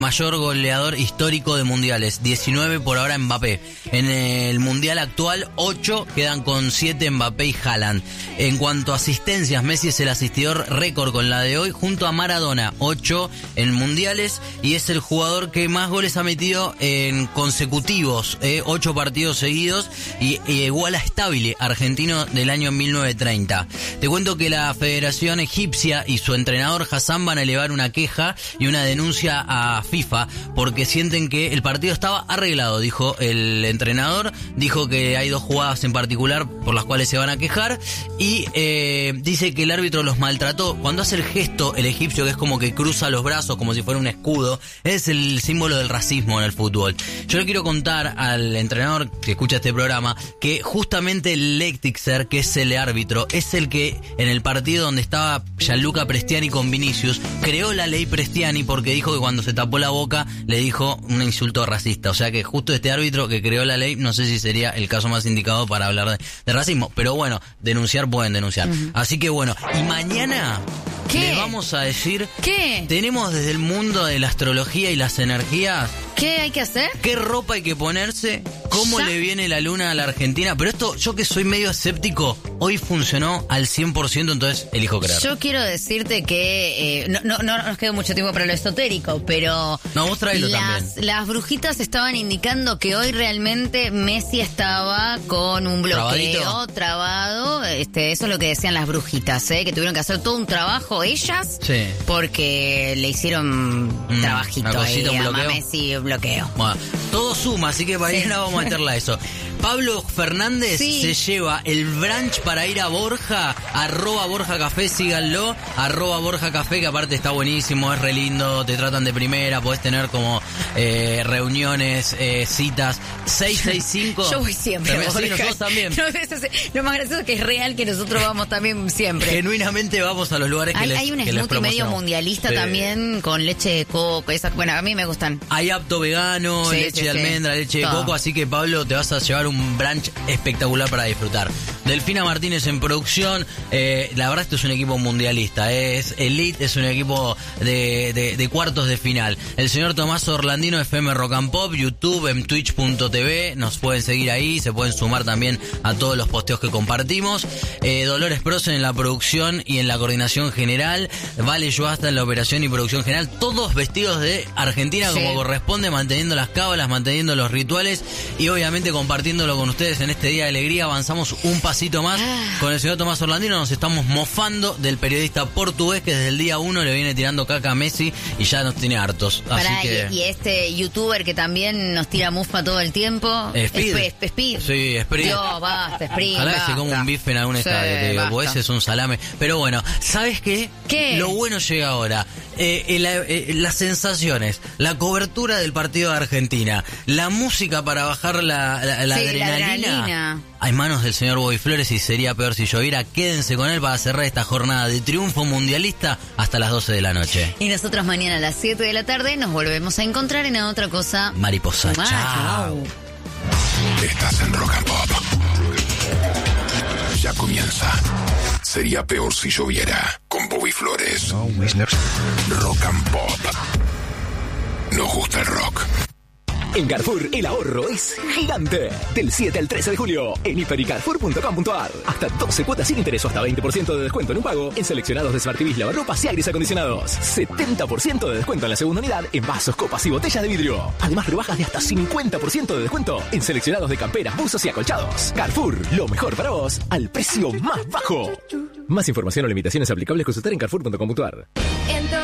mayor goleador histórico de mundiales, 19 por ahora Mbappé. En el mundial actual, 8 quedan con 7 Mbappé y Haaland. En cuanto a asistencias, Messi es el asistidor récord con la de hoy, junto a Maradona, 8 en mundiales, y es el jugador que más goles ha metido en consecutivos, 8 partidos seguidos, y igual a Stabile, argentino del año 1930. Te cuento que la Federación Egipcia y su entrenador Hassan van a elevar una queja y una denuncia a FIFA porque sienten que el partido estaba arreglado, dijo el entrenador. Dijo que hay 2 jugadas en particular por las cuales se van a quejar y dice que el árbitro los maltrató. Cuando hace el gesto, el egipcio, que es como que cruza los brazos como si fuera un escudo, es el símbolo del racismo en el fútbol. Yo le quiero contar al entrenador que escucha este programa que justamente el Lechtixer, que es el árbitro, es el que en el partido donde estaba Gianluca Prestiani con Vinicius, creó la ley Prestiani porque dijo que cuando se tapó la boca le dijo un insulto racista. O sea que justo este árbitro que creó la ley, no sé si sería el caso más indicado para hablar de racismo. Pero bueno, denunciar pueden denunciar. Así que bueno, y mañana... ¿Qué? Le vamos a decir... ¿Qué? Tenemos desde el mundo de la astrología y las energías... ¿Qué hay que hacer? ¿Qué ropa hay que ponerse? ¿Cómo ¿Ya? le viene la luna a la Argentina? Pero esto, yo que soy medio escéptico, hoy funcionó al 100%, entonces elijo creer. Yo quiero decirte que no nos queda mucho tiempo para lo esotérico, pero No, vos traelo también. las brujitas estaban indicando que hoy realmente Messi estaba con un bloqueo trabado. Eso es lo que decían las brujitas, que tuvieron que hacer todo un trabajo ellas, Sí. porque le hicieron trabajito una cosita, ahí un a bloqueo. Messi, bloqueo. Bueno, todo suma, así que mañana vamos a meterla a eso. Pablo Fernández se lleva el brunch para ir a Borja, @Borja Café, síganlo, @Borja Café, que aparte está buenísimo, es re lindo, te tratan de primera, podés tener como reuniones, citas, 665. Yo voy siempre, También, sí, Borja. nosotros también. No, lo más gracioso es que es real que nosotros vamos también siempre. Genuinamente vamos a los lugares que les Hay un que les smoothie medio promocionamos. mundialista Sí. también con leche de coco. Bueno, a mí me gustan. Hay apto vegano, Sí, leche sí, de sí. almendra, leche de Todo. coco, así que Pablo, te vas a llevar un brunch espectacular para disfrutar. Delfina Martínez en producción, la verdad esto es un equipo mundialista, es elite, es un equipo de cuartos de final. El señor Tomás Orlandino, FM Rock and Pop, YouTube, en twitch.tv, nos pueden seguir ahí, se pueden sumar también a todos los posteos que compartimos. Dolores Prosen en la producción y en la coordinación general, Vale Yoasta en la operación y producción general, todos vestidos de Argentina Sí. como corresponde, manteniendo las cábalas, manteniendo los rituales y obviamente compartiéndolo con ustedes en este día de alegría. Avanzamos un pasito más con el señor Tomás Orlandino, nos estamos mofando del periodista portugués que desde el día 1 le viene tirando caca a Messi y ya nos tiene hartos. Así Pará, que... y este youtuber que también nos tira mufa todo el tiempo. Speed. Speed. Sí, Speed. Dios, basta, Speed. Ojalá que se basta. coma un bife en algún Sí, estadio, te digo, porque basta. ese es un salame. Pero bueno, ¿sabes qué? ¿Qué? Lo bueno llega ahora. Las sensaciones, la cobertura del partido de Argentina, la música para bajar la Sí, la adrenalina. adrenalina. Hay manos del señor Bobby Flores y sería peor si lloviera. Quédense con él para cerrar esta jornada de triunfo mundialista hasta las 12 de la noche. Y nosotros mañana a las 7 de la tarde nos volvemos a encontrar en Otra Cosa. Mariposa, Chau. chao. Estás en Rock and Pop. Ya comienza. Sería peor si lloviera. Con Bobby Flores. Rock and Pop. Nos gusta el rock. En Carrefour, el ahorro es gigante. Del 7 al 13 de julio, en hipercarrefour.com.ar. Hasta 12 cuotas sin interés o hasta 20% de descuento en un pago en seleccionados de Smartvis, lavarropas y aires acondicionados. 70% de descuento en la segunda unidad en vasos, copas y botellas de vidrio. Además, rebajas de hasta 50% de descuento en seleccionados de camperas, buzos y acolchados. Carrefour, lo mejor para vos, al precio más bajo. Más información o limitaciones aplicables consultar en carrefour.com.ar.